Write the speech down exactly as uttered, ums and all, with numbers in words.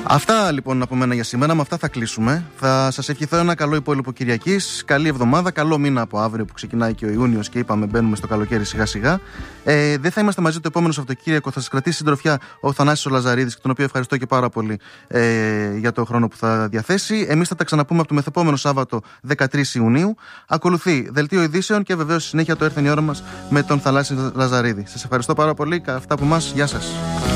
Αυτά λοιπόν από μένα για σήμερα. Με αυτά θα κλείσουμε. Θα σας ευχηθώ ένα καλό υπόλοιπο Κυριακής. Καλή εβδομάδα. Καλό μήνα από αύριο που ξεκινάει και ο Ιούνιος και είπαμε μπαίνουμε στο καλοκαίρι σιγά σιγά. Ε, δεν θα είμαστε μαζί το επόμενο Σαββατοκύριακο. Θα σας κρατήσει συντροφιά ο Θανάσης ο Λαζαρίδης, τον οποίο ευχαριστώ και πάρα πολύ ε, για το χρόνο που θα διαθέσει. Εμείς θα τα ξαναπούμε από το μεθεπόμενο Σάββατο δεκατρείς Ιουνίου. Ακολουθεί δελτίο ειδήσεων και βεβαίως συνέχεια το έρθεν η ώρα μας με τον Θανάση Λαζαρίδη. Σας ευχαριστώ πάρα πολύ. Αυτά από εμάς. Γεια σας.